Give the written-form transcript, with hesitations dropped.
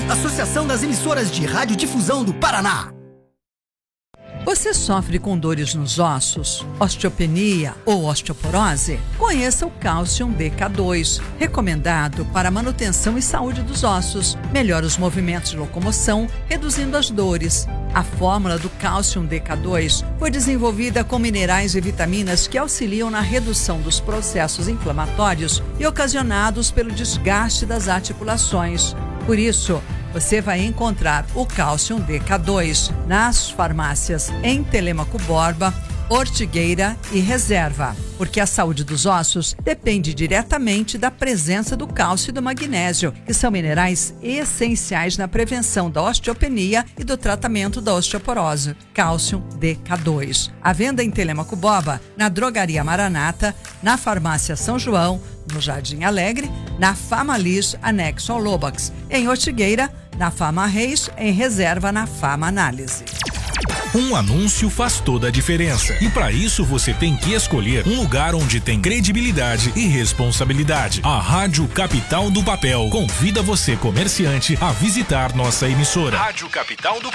Associação das Emissoras de Radiodifusão do Paraná. Você sofre com dores nos ossos, osteopenia ou osteoporose? Conheça o Cálcium DK2, recomendado para a manutenção e saúde dos ossos. Melhora os movimentos de locomoção, reduzindo as dores. A fórmula do Cálcium DK2 foi desenvolvida com minerais e vitaminas que auxiliam na redução dos processos inflamatórios e ocasionados pelo desgaste das articulações. Por isso, você vai encontrar o Cálcium DK2 nas farmácias em Telêmaco Borba, Ortigueira e Reserva, porque a saúde dos ossos depende diretamente da presença do cálcio e do magnésio, que são minerais essenciais na prevenção da osteopenia e do tratamento da osteoporose. Cálcium DK2. À venda em Telêmaco Borba, na Drogaria Maranata, na Farmácia São João, no Jardim Alegre, na Famalis, anexo ao Lobax, em Ortigueira, na Fama Reis, em Reserva, na Fama Análise. Um anúncio faz toda a diferença. E para isso você tem que escolher um lugar onde tem credibilidade e responsabilidade. A Rádio Capital do Papel convida você, comerciante, a visitar nossa emissora. Rádio Capital do